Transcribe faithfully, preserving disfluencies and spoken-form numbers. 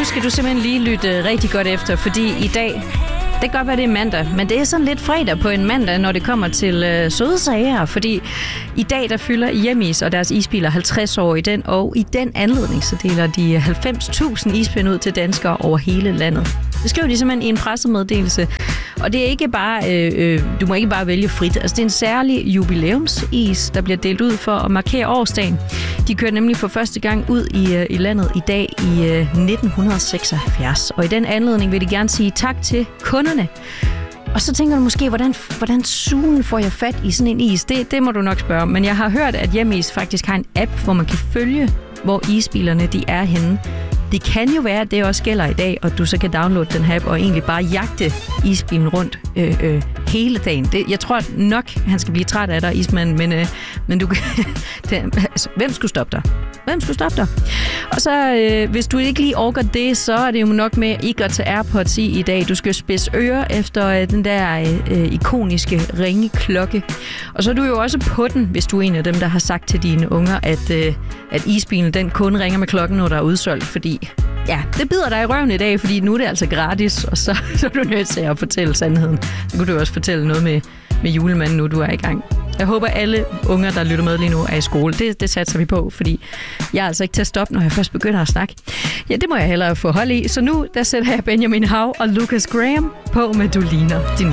skal du simpelthen lige lytte rigtig godt efter, fordi i dag, det kan godt være, det er mandag, men det er sådan lidt fredag på en mandag, når det kommer til øh, søde sager, fordi i dag, der fylder Hjemmeis og deres isbiler halvtreds år i den, og i den anledning, så deler de halvfems tusind ispind ud til danskere over hele landet. Det skriver de simpelthen i en pressemeddelelse, og det er ikke bare, øh, øh, du må ikke bare vælge frit. Altså, det er en særlig jubilæumsis, der bliver delt ud for at markere årsdagen. De kører nemlig for første gang ud i, øh, i landet i dag i øh, nitten seksoghalvfjerds, og i den anledning vil de gerne sige tak til kunderne. Og så tænker du måske, hvordan, hvordan sugen får jeg fat i sådan en is? Det, det må du nok spørge om, men jeg har hørt, at Hjemmeis faktisk har en app, hvor man kan følge, hvor isbilerne de er henne. Det kan jo være, at det også gælder i dag, og du så kan downloade den her app og egentlig bare jagte isbilen rundt øh, øh, hele dagen. Det, jeg tror nok, han skal blive træt af dig, ismanden, men, øh, men du kan... det, altså, hvem skulle stoppe dig? Hvem skulle stoppe dig? Og så, øh, hvis du ikke lige orker det, så er det jo nok med ikke at tage AirPods i i dag. Du skal spidse ører efter øh, den der øh, ikoniske ringeklokke. Og så er du jo også på den, hvis du er en af dem, der har sagt til dine unger, at, øh, at isbilen den kun ringer med klokken, når der er udsolgt, fordi ja, det bider dig i røven i dag, fordi nu er det altså gratis, og så, så er du nødt til at fortælle sandheden. Så kunne du også fortælle noget med, med julemanden, nu du er i gang. Jeg håber, alle unger, der lytter med lige nu, er i skole. Det, det satser vi på, fordi jeg er altså ikke til at stoppe, når jeg først begynder at snakke. Ja, det må jeg hellere få hold i. Så nu, der sætter jeg Benjamin Hav og Lucas Graham på med Du ligner din